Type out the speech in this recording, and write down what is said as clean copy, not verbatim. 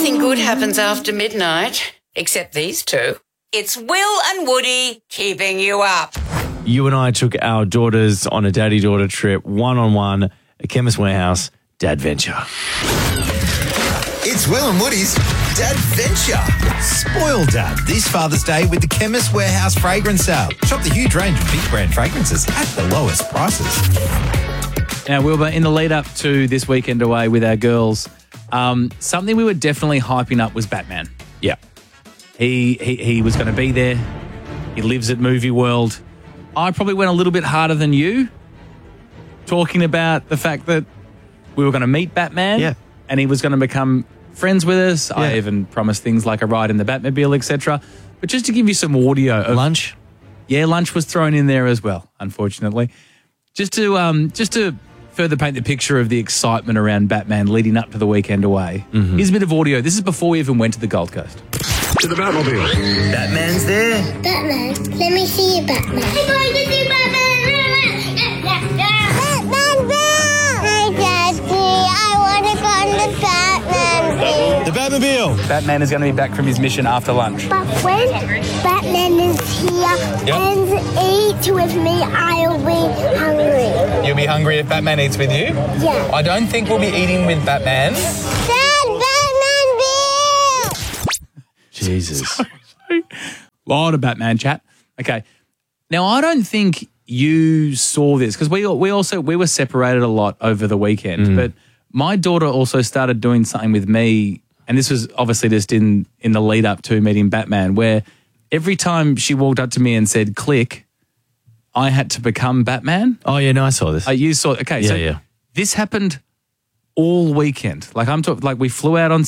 Nothing good happens after midnight, except these two. It's Will and Woody keeping you up. You and I took our daughters on a daddy-daughter trip, one-on-one, at Chemist Warehouse, Dad Venture. It's Will and Woody's Dad Venture. Spoil Dad this Father's Day with the Chemist Warehouse fragrance sale. Shop the huge range of big brand fragrances at the lowest prices. Now, Wilbur, in the lead up to this weekend away with our girls, something we were definitely hyping up was Batman. Yeah. He was going to be there. He lives at Movie World. I probably went a little bit harder than you, talking about the fact that we were going to meet Batman and he was going to become friends with us. I even promised things like a ride in the Batmobile, etc. But just to give you some audio of Lunch? Yeah, lunch was thrown in there as well, unfortunately. Just to further paint the picture of the excitement around Batman leading up to the weekend away. Here's a bit of audio. This is before we even went to the Gold Coast. To the Batmobile. Batman's there. Batman, let me see you, Batman. I'm going to see Batman. Hi, Daddy. I want to go on the Batman. The Batmobile. Batman is going to be back from his mission after lunch. But when Batman is here and eats with me, I'll be hungry. You'll be hungry if Batman eats with you? Yeah. I don't think we'll be eating with Batman. Dad, Batman Bill! Jesus. Lot of Batman chat. Okay. Now, I don't think you saw this because we were separated a lot over the weekend, but my daughter also started doing something with me, and this was obviously just in the lead up to meeting Batman, where every time she walked up to me and said, click, I had to become Batman. Oh, yeah, no, I saw this. You saw, okay. Yeah. This happened all weekend. Like I'm talking, like we flew out on